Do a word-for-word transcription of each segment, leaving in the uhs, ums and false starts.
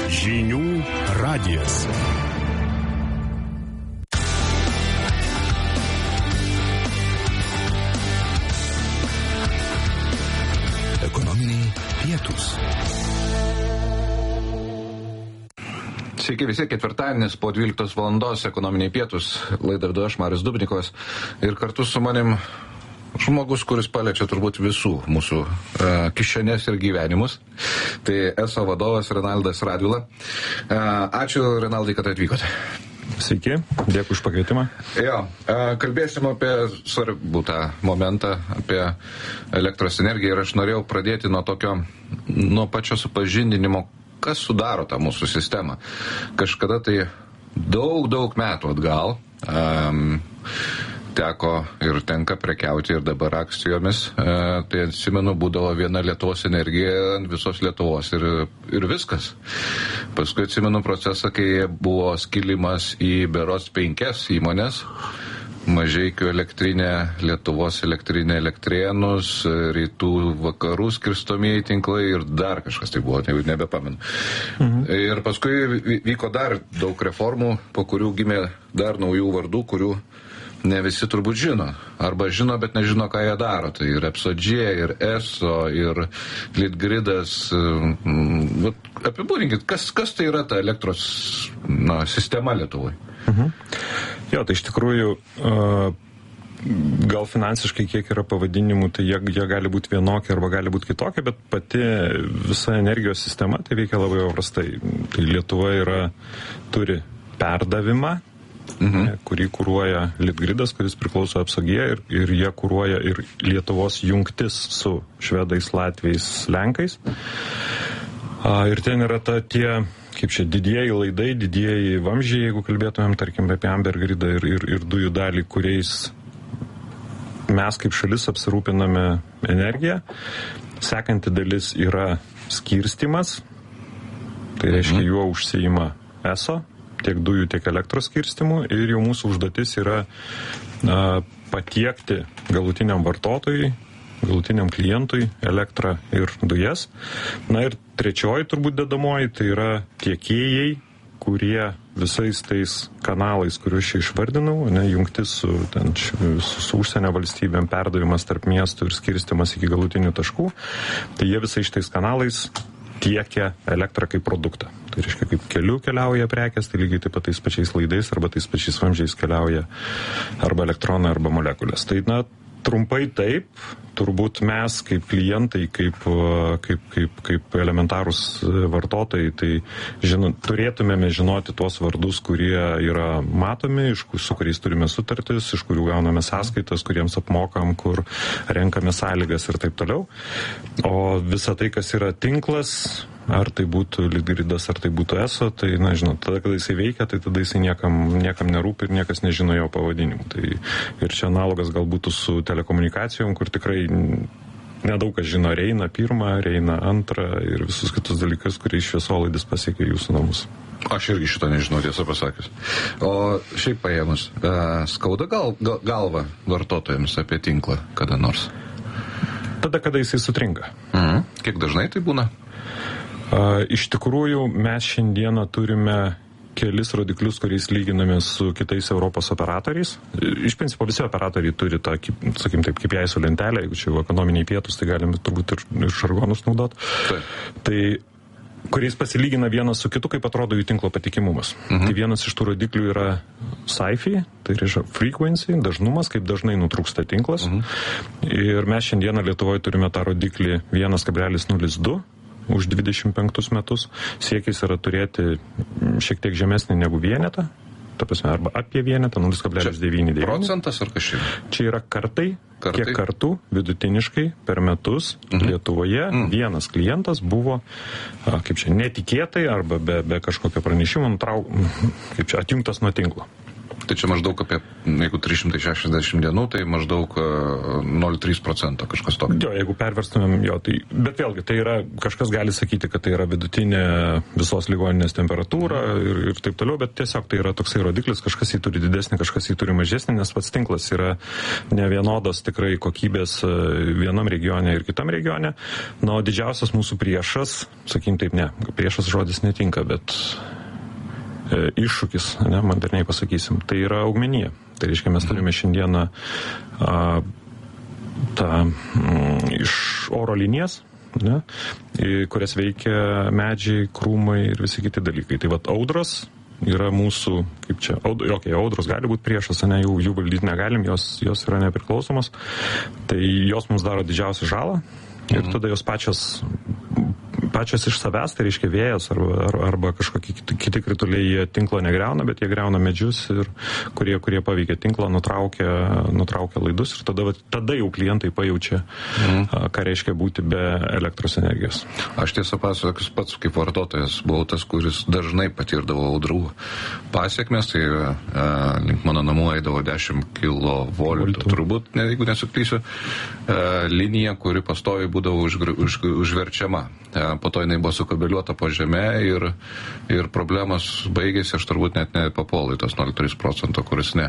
Žinių radijas. Ekonominiai pietūs. Sveiki visi, ketvirtadienis po dvyliktos valandos ekonominiai pietūs. Laidą vedu aš, Marius Dubnikovas. Ir kartu su manim žmogus, kuris paliečia turbūt visų mūsų uh, kišenės ir gyvenimus. Tai eso vadovas Renaldas Radvila. Uh, ačiū, Renaldai, kad atvykote. Sveiki, dėkui už pakvietimą. Jo, kalbėsim apie svarbų tą momentą, apie elektros energiją ir aš norėjau pradėti nuo tokio, nuo pačio supažindinimo, kas sudaro tą mūsų sistemą. Kažkada tai daug, daug metų atgal um, teko ir tenka prekiauti ir dabar akcijomis, uh, tai atsimenu, būdavo viena Lietuvos energija ant visos Lietuvos ir, ir viskas. Paskui atsimenu procesą, kai buvo skilimas į berods penkias įmonės, Mažeikių elektrinė, Lietuvos elektrinė Elektrėnus, rytų vakarų skirstomieji tinklai ir dar kažkas tai buvo, nebepamenu. Mhm. Ir paskui vyko dar daug reformų, po kurių gimė dar naujų vardų, kurių ne visi turbūt žino. Arba žino, bet nežino, ką jie daro. Tai ir EPSO-G, ir ESO, ir Litgridas. Apibūdinkit, kas, kas tai yra ta elektros na, sistema Lietuvoje? Mhm. Jo, tai iš tikrųjų gal finansiškai kiek yra pavadinimų, tai jie, jie gali būti vienokie arba gali būti kitokie, bet pati visa energijos sistema tai veikia labai paprastai. Tai Lietuva yra, turi perdavimą, mhm. kurį kuruoja Litgridas, kuris priklauso EPSO-G ir, ir jie kuruoja ir Lietuvos jungtis su švedais, latviais, lenkais. Ir ten yra ta tie kaip čia, didieji laidai, didieji vamzdžiai, jeigu kalbėtumėm, tarkim, apie Amber gridą ir, ir, ir dujų dalį, kuriais mes kaip šalis apsirūpiname energiją. Sekanti dalis yra skirstimas, tai reiškia, juo užsiima ESO, tiek dujų, tiek elektros skirstimų, ir jau mūsų užduotis yra a, patiekti galutiniam vartotojui, galutiniam klientui elektrą ir dujas. Na ir trečioji turbūt dedamoji, tai yra tiekėjai, kurie visais tais kanalais, kuriuos čia išvardinau, ne, jungtis su, ten, su, su užsienio valstybėm, perdavimas tarp miestų ir skirstimas iki galutinių taškų, tai jie visais šitais kanalais tiekia elektrą kaip produktą. Tai reiškia, kaip keliu keliauja prekės, tai lygiai taip pat tais pačiais laidais arba tais pačiais vamzdžiais keliauja arba elektronai, arba molekulės. Tai, na, trumpai taip, turbūt mes kaip klientai, kaip, kaip, kaip, kaip elementarūs vartotojai, tai žino, turėtumėme žinoti tuos vardus, kurie yra matomi, iš, su kuriais turime sutartis, iš kurių gauname sąskaitas, kuriems apmokam, kur renkame sąlygas ir taip toliau. O visa tai, kas yra tinklas, ar tai būtų Litgridas, ar tai būtų ESO, tai, na, žinot, tada, kada jisai veikia, tai tada jisai niekam, niekam nerūpi ir niekas nežino jo pavadinimų. Tai ir čia analogas gal būtų su telekomunikacijom, kur tikrai nedaug kas žino Reina pirmą, Reina antrą ir visus kitus dalykus, kurie šviesolaidis pasiekia jūsų namus. Aš irgi šito nežinau, tiesą pasakius. O šiaip paėmus, skauda gal, gal, galva vartotojams apie tinklą kada nors? Tada, kada jisai sutrinka. Mhm. Kiek dažnai tai būna? Uh, iš tikrųjų, mes šiandieną turime kelis rodiklius, kuriais lyginame su kitais Europos operatoriais. Iš principo visi operatoriai turi tą, sakim taip, kaip jai su lentelė, jeigu čia jau ekonominiai pietus, tai galime turbūt ir, ir žargonus naudot. Tai. tai kuriais pasilygina vienas su kitu, kaip atrodo jų tinklo patikimumas. Mhm. Tai vienas iš tų rodiklių yra S A I F I, tai reiškia frequency, dažnumas, kaip dažnai nutrūksta tinklas. Mhm. Ir mes šiandieną Lietuvoje turime tą rodiklį vienas kablelis nulis du. Už dvidešimt penktus metus siekis yra turėti šiek tiek žemesnį negu vienetą, ta prasme, arba apie vienetą, nulis kablelis devyni devyni. Procentas ar kažkaip? Čia yra kartai, kartai, kiek kartų vidutiniškai per metus mhm. Lietuvoje mhm. vienas klientas buvo, kaip čia, netikėtai arba be, be kažkokio pranešimo nutrauk, kaip čia, atjungtas nuo tinklo. Tai čia maždaug apie, jeigu trys šimtai šešiasdešimt dienų, tai maždaug nol trys procento kažkas tokio. Jo, jeigu perverstumėm, jo, tai, bet vėlgi, tai yra, kažkas gali sakyti, kad tai yra vidutinė visos ligoninės temperatūra ir, ir taip toliau, bet tiesiog tai yra toksai rodiklis, kažkas jį turi didesnį, kažkas jį turi mažesnį, nes pats tinklas yra nevienodas tikrai kokybės vienam regione ir kitam regione. Na, o didžiausias mūsų priešas, sakykim taip, ne, priešas žodis netinka, bet iššūkis, ne, moderniai pasakysim, tai yra augmenija. Tai reiškia, mes turime šiandieną a, tą m, iš oro linijas, ne, kurias veikia medžiai, krūmai ir visi kiti dalykai. Tai vat audros yra mūsų, kaip čia, aud, okay, audros gali būti priešas, ne, jų, jų valdyti negalim, jos, jos yra nepriklausomos. Tai jos mums daro didžiausią žalą ir tada jos pačios pačios iš savęs, tai reiškia vėjas arba, arba kažkokie kiti, kiti krituliai, jie tinklo negriauna, bet jie griauna medžius, ir kurie, kurie paveikia tinklą, nutraukia, nutraukia laidus ir tada, tada jau klientai pajaučia, mm. ką reiškia būti be elektros energijos. Aš tiesą pasakius pats kaip vartotojas buvau tas, kuris dažnai patirdavo audrų pasiekmes, tai a, link mano namų eidavo dešimt kilovoltų, turbūt, ne, jeigu nesuklysiu, a, linija, kuri pastoviai būdavo už, už, užverčiama. A, po to jinai buvo sukabeliuota po žemę ir, ir problemas baigėsi, aš turbūt net nepapolu į tos nol trys procento, kuris ne.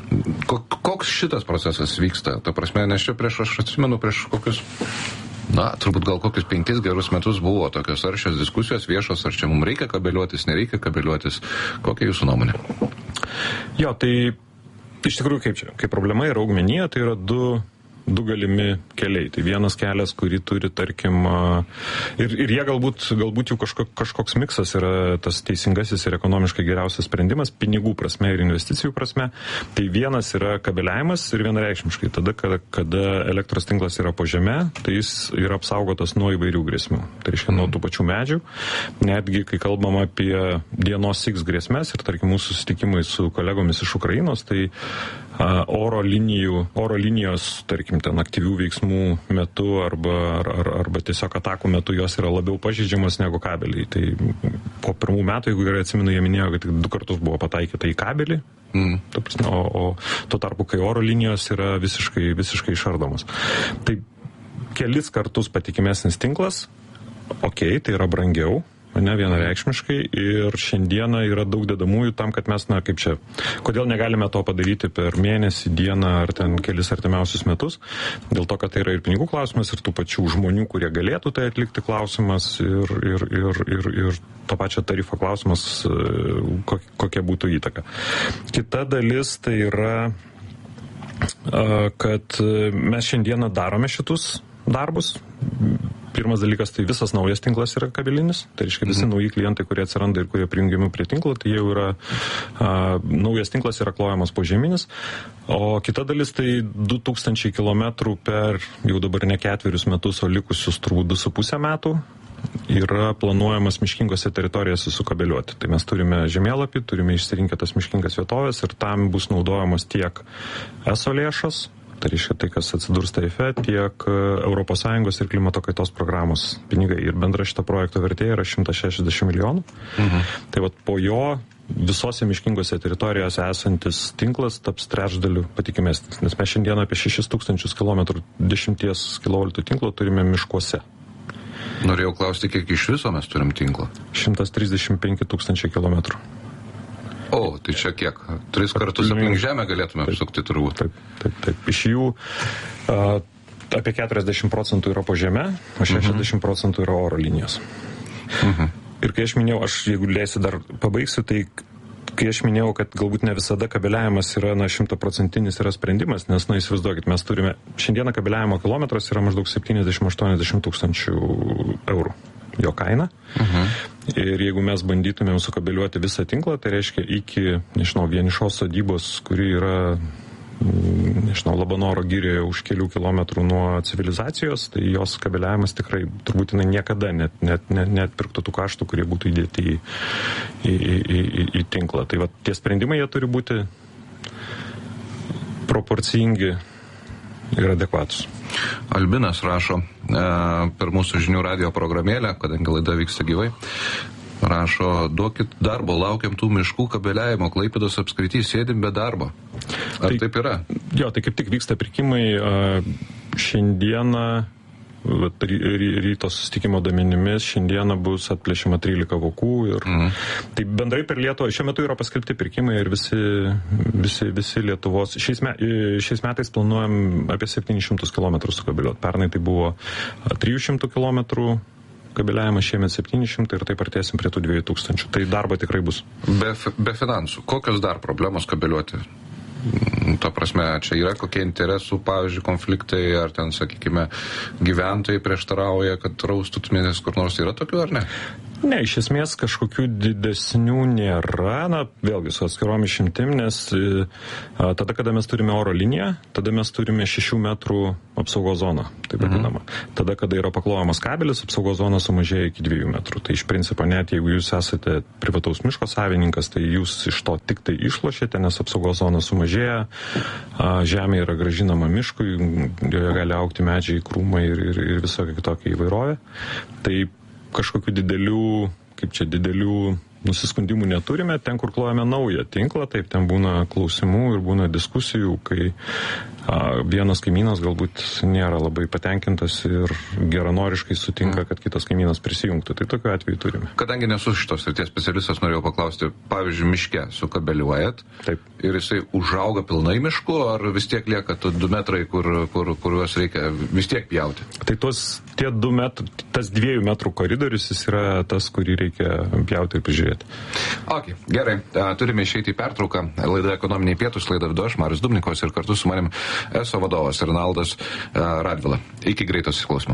Koks šitas procesas vyksta? Ta prasme, nes čia prieš, aš atsimenu, prieš kokius, na, turbūt gal kokius penkis gerus metus buvo tokios aršios diskusijos viešos, ar čia mums reikia kabeliuotis, nereikia kabeliuotis. Kokia jūsų nuomonė? Jo, tai iš tikrųjų kaip čia, kaip problema yra augmenija, tai yra du du galimi keliai. Tai vienas kelias, kurį turi, tarkim, ir, ir jie galbūt, galbūt jau kažko, kažkoks miksas yra tas teisingasis ir ekonomiškai geriausias sprendimas, pinigų prasme ir investicijų prasme. Tai vienas yra kabeliavimas ir vienareikšmiškai. Tada, kada, kada elektros tinklas yra po žeme, tai jis yra apsaugotas nuo įvairių grėsmių. Tai reiškia nuo tų pačių medžių. Netgi, kai kalbam apie dienos X grėsmės ir, tarkim, mūsų susitikimai su kolegomis iš Ukrainos, tai a, oro linijų, oro linijos, tarkim, ten aktyvių veiksmų metu arba, ar, arba tiesiog atakų metu jos yra labiau pažeidžiamas negu kabeliai. Tai po pirmų metų, jeigu gerai atsimenu, jie minėjo, kad tik du kartus buvo pataikyta į kabelį, mm. ta prasme, o, o tuo tarpu, kai oro linijos yra visiškai, visiškai išardomos. Tai kelis kartus patikimesnis tinklas, okei, okay, tai yra brangiau, ne vienareikšmiškai, ir šiandieną yra daug dedamųjų tam, kad mes, na, kaip čia, kodėl negalime to padaryti per mėnesį, dieną ar ten kelis artimiausius metus, dėl to, kad tai yra ir pinigų klausimas, ir tų pačių žmonių, kurie galėtų tai atlikti klausimas, ir, ir, ir, ir, ir to pačio tarifo klausimas, kokia būtų įtaka. Kita dalis tai yra, kad mes šiandieną darome šitus darbus. Pirmas dalykas, tai visas naujas tinklas yra kabelinis, tai reiškia visi mhm. nauji klientai, kurie atsiranda ir kurie prijungiami prie tinklo, tai jau yra, a, naujas tinklas yra klojamas požeminis, o kita dalis tai du tūkstančiai kilometrų per jau dabar ne ketverius metus, o likusius turbūt du su pusę metų yra planuojamas miškingose teritorijose sukabeliuoti. Tai mes turime žemėlapį, turime išsirinkę tas miškingas vietovės ir tam bus naudojamos tiek eso lėšos, tai reiškia tai, kas atsidurs tarife, tiek Europos Sąjungos ir klimato kaitos programos pinigai. Ir bendra šito projekto vertė yra šimtas šešiasdešimt milijonų. Mhm. Tai vat po jo visose miškingose teritorijose esantis tinklas taps trečdaliu patikimesnis. Nes mes šiandien apie šešis tūkstančius kilometrų dešimties kilovoltų tinklo turime miškuose. Norėjau klausti, kiek iš viso mes turim tinklą? šimtas trisdešimt penki tūkstančiai kilometrų. O, tai čia kiek? Tris kartus aplink žemę galėtume apsukti turbūt. Taip, taip, taip. Iš jų a, apie keturiasdešimt procentų yra po žeme, o šešiasdešimt procentų yra oro linijos. Mhm. Ir kai aš minėjau, aš jeigu leisi dar pabaigsiu, tai kai aš minėjau, kad galbūt ne visada kabeliavimas yra, na, šimtaprocentinis yra sprendimas, nes, na, įsivaizduokit, mes turime, šiandieną kabeliavimo kilometras yra maždaug septyniasdešimt aštuoniasdešimt tūkstančių eurų jo kaina. Uh-huh. Ir jeigu mes bandytumėm sukabeliuoti visą tinklą, tai reiškia iki, nežinau, vienišos sodybos, kuri yra, nežinau, Labanoro girioje už kelių kilometrų nuo civilizacijos, tai jos kabeliavimas tikrai turbūt niekada net, net, net, net pirktų tų kaštų, kurie būtų įdėti į, į, į, į, į tinklą. Tai va, tie sprendimai jie turi būti proporcingi ir adekvatus. Albinas rašo e, per mūsų žinių radijo programėlę, kadangi laida vyksta gyvai. Rašo, duokit darbo, laukiam tų miškų kabeliavimo, Klaipėdos apskritį, sėdim be darbo. Ar tai, taip yra? Jo, tai kaip tik vyksta pirkimai. Šiandieną, ryto susitikimo duomenimis, šiandieną bus atplėšiama trylika vokų. Ir mhm. Tai bendrai per Lietuvą, šiuo metu yra paskelbti pirkimai ir visi, visi, visi Lietuvos. Šiais, me, šiais metais planuojam apie septynis šimtus kilometrų sukabeliuoti. Pernai tai buvo trijų šimtų kilometrų kabeliavimas, šiemet septyni šimtai ir taip artėsim prie tų dviejų tūkstančių. Tai darbo tikrai bus. Be, be finansų, kokios dar problemos kabeliuoti? Ta prasme, čia yra kokie interesų, pavyzdžiui, konfliktai, ar ten, sakykime, gyventojai prieštarauja, kad raustutumėtės kur nors, yra tokių ar ne? Ne, iš esmės kažkokių didesnių nėra, na, vėlgi su atskirom išimtim, nes a, tada, kada mes turime oro liniją, tada mes turime šešių metrų apsaugos zoną, taip vadinama. Mhm. Tada, kada yra paklojamas kabelis, apsaugos zona sumažėja iki dviejų metrų. Tai iš principo, net jeigu jūs esate privataus miško savininkas, tai jūs iš to tik tai išlošėte, nes apsaugos zona sumažėja, a, žemė yra gražinama miškui, joje gali augti medžiai, krūmai ir, ir, ir visokia kitokia įvairovė. Tai kažkokių didelių, kaip čia, didelių nusiskundimų neturime. Ten, kur klojame naują tinklą, taip, ten būna klausimų ir būna diskusijų, kai a, vienas kaimynas galbūt nėra labai patenkintas ir geranoriškai sutinka, kad kitas kaimynas prisijungtų. Tai tokiu atveju turime. Kadangi nesu šitos srities specialistas, norėjau paklausti, pavyzdžiui, miške sukabeliuojat, taip, ir jisai užauga pilnai mišku, ar vis tiek lieka du metrai, kur, kur, kuriuos reikia vis tiek pjauti? Tai tos, tie du metrų, tas dviejų metrų koridorius, jis yra tas, kurį reikia pjauti ir prižiūrėti. Ok, gerai. Turime išeiti į pertrauką. Laida Ekonominiai pietūs, laida vedu aš, Marius Dubnikovas, ir kartu su manim eso vadovas Renaldas Radvila. Iki greito susiklausimo.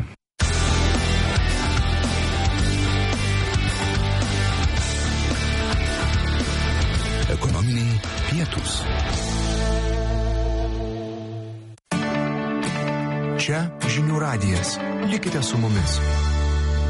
Ekonominiai pietūs. Čia žinių radijas. Likite su mumis.